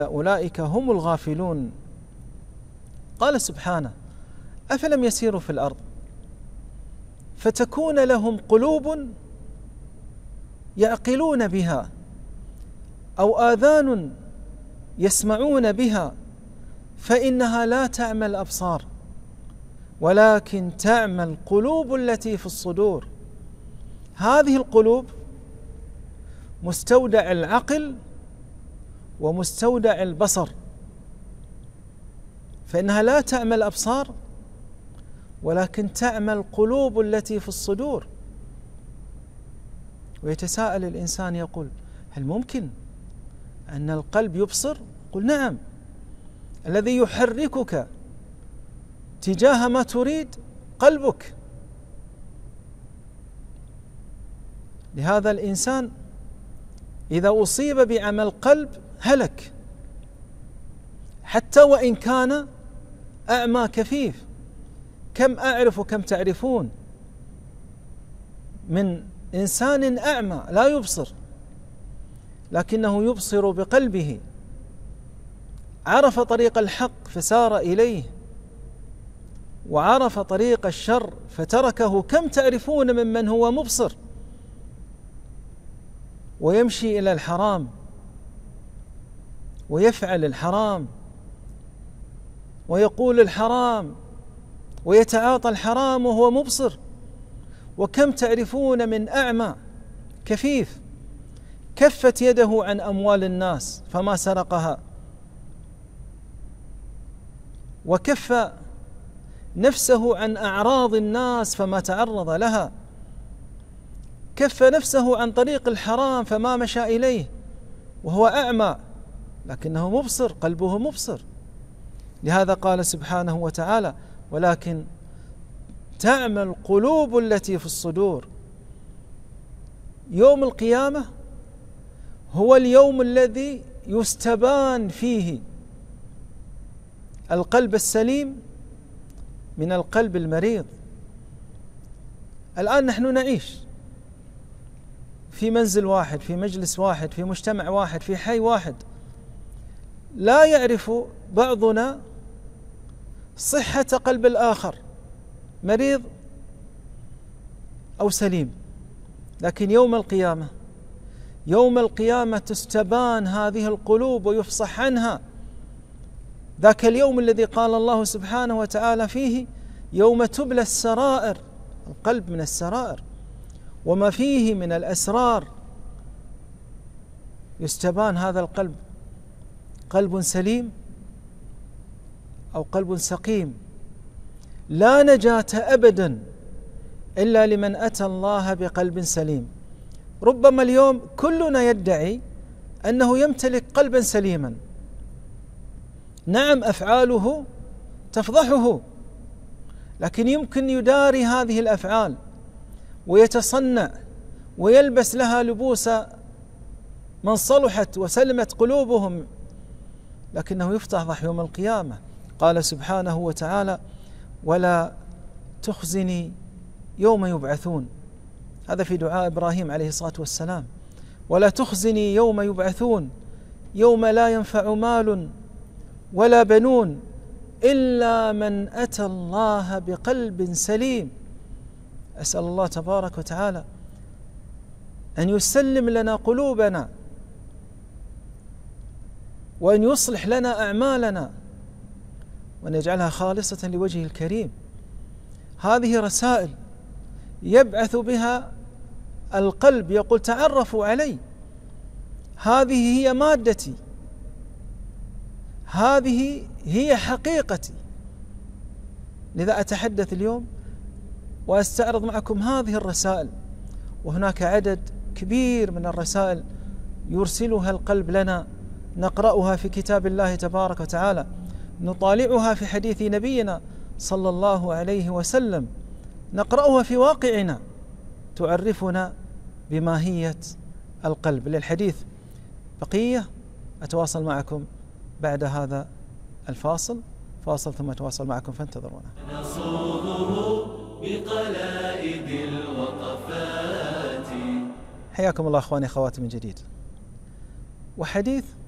أولئك هم الغافلون. قال سبحانه: أفلم يسيروا في الأرض فتكون لهم قلوب يعقلون بها أو آذان يسمعون بها فإنها لا تعمى الأبصار ولكن تعمى القلوب التي في الصدور. هذه القلوب مستودع العقل ومستودع البصر، فإنها لا تعمى الأبصار ولكن تعمى القلوب التي في الصدور. ويتساءل الإنسان يقول: هل ممكن أن القلب يبصر؟ قل: نعم. الذي يحركك تجاه ما تريد قلبك. لهذا الإنسان إذا أصيب بعمى القلب هلك، حتى وإن كان أعمى كفيف. كم أعرف وكم تعرفون من إنسان أعمى لا يبصر، لكنه يبصر بقلبه، عرف طريق الحق فسار إليه، وعرف طريق الشر فتركه. كم تعرفون ممن هو مبصر ويمشي إلى الحرام ويفعل الحرام ويقول الحرام ويتعاطى الحرام وهو مبصر؟ وكم تعرفون من أعمى كفيف كفت يده عن أموال الناس فما سرقها، وكف نفسه عن أعراض الناس فما تعرض لها، كف نفسه عن طريق الحرام فما مشى إليه وهو أعمى، لكنه مبصر، قلبه مبصر. لهذا قال سبحانه وتعالى: ولكن تعمى القلوب التي في الصدور. يوم القيامة هو اليوم الذي يستبان فيه القلب السليم من القلب المريض. الآن نحن نعيش في منزل واحد، في مجلس واحد، في مجتمع واحد، في حي واحد، لا يعرف بعضنا صحة قلب الآخر، مريض أو سليم. لكن يوم القيامة تستبان هذه القلوب ويفصح عنها. ذاك اليوم الذي قال الله سبحانه وتعالى فيه: يوم تبلى السرائر. القلب من السرائر وما فيه من الأسرار. يستبان هذا القلب، قلب سليم أو قلب سقيم. لا نجاة أبدا إلا لمن أتى الله بقلب سليم. ربما اليوم كلنا يدعي أنه يمتلك قلبا سليما، نعم أفعاله تفضحه، لكن يمكن يداري هذه الأفعال ويتصنع ويلبس لها لبوس من صلحت وسلمت قلوبهم، لكنه يفتضح يوم القيامة. قال سبحانه وتعالى: ولا تخزني يوم يبعثون. هذا في دعاء إبراهيم عليه الصلاة والسلام: ولا تخزني يوم يبعثون يوم لا ينفع مال ولا بنون إلا من أتى الله بقلب سليم. أسأل الله تبارك وتعالى أن يسلم لنا قلوبنا وأن يصلح لنا أعمالنا وأن يجعلها خالصة لوجهه الكريم. هذه رسائل يبعث بها القلب، يقول: تعرفوا علي، هذه هي مادتي، هذه هي حقيقتي. لذا أتحدث اليوم وأستعرض معكم هذه الرسائل، وهناك عدد كبير من الرسائل يرسلها القلب لنا، نقرأها في كتاب الله تبارك وتعالى، نطالعها في حديث نبينا صلى الله عليه وسلم، نقرأها في واقعنا، تعرفنا بماهية القلب. للحديث بقية، أتواصل معكم بعد هذا الفاصل، ثم أتواصل معكم، فانتظرونا. نصوده بقلائد الوقفات. حياكم الله أخواني أخواتي من جديد. وحديث